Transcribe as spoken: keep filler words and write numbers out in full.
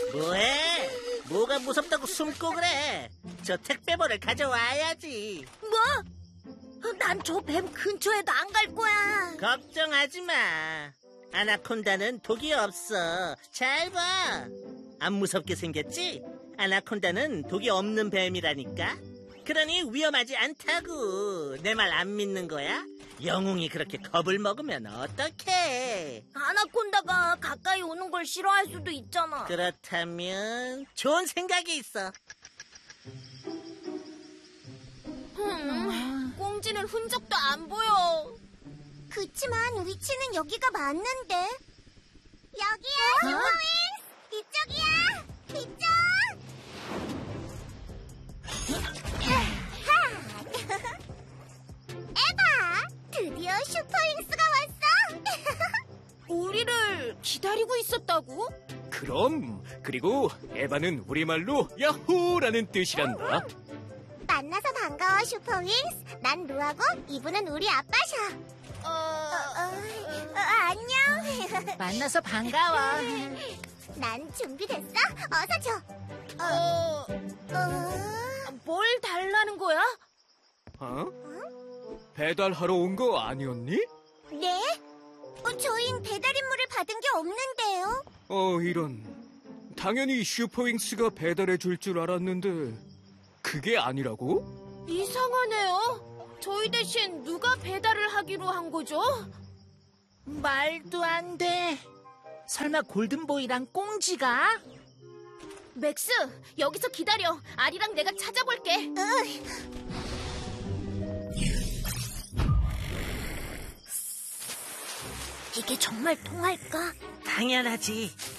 뭐해? 뭐가 무섭다고 숨고 그래? 저 택배벌을 가져와야지. 뭐? 난 저 뱀 근처에도 안 갈 거야. 걱정하지 마. 아나콘다는 독이 없어. 잘 봐. 안 무섭게 생겼지? 아나콘다는 독이 없는 뱀이라니까. 그러니 위험하지 않다고. 내 말 안 믿는 거야? 영웅이 그렇게 겁을 먹으면 어떡해? 아나콘다가 가까이 오는 걸 싫어할 수도 있잖아. 그렇다면 좋은 생각이 있어. 음, 꽁지는 흔적도 안 보여. 그치만 위치는 여기가 맞는데. 여기야, 어? 슈퍼윙스! 이쪽이야! 이쪽! 에바! 드디어 슈퍼윙스가 왔어! 우리를 기다리고 있었다고? 그럼, 그리고 에바는 우리말로 야호라는 뜻이란다. 만나서 반가워, 슈퍼윙스. 난 루하고 이분은 우리 아빠셔. 어... 어, 어, 안녕. 만나서 반가워. 난 준비됐어? 어서 줘. 어... 어... 뭘 달라는 거야? 어? 배달하러 온 거 아니었니? 네? 어, 저흰 배달 임무를 받은 게 없는데요. 어, 이런. 당연히 슈퍼윙스가 배달해 줄 줄 알았는데 그게 아니라고? 이상하네요. 저희 대신 누가 배달을 하기로 한 거죠? 말도 안 돼. 설마 골든보이랑 꽁지가? 맥스, 여기서 기다려. 아리랑 내가 찾아볼게. 이게 정말 통할까? 당연하지.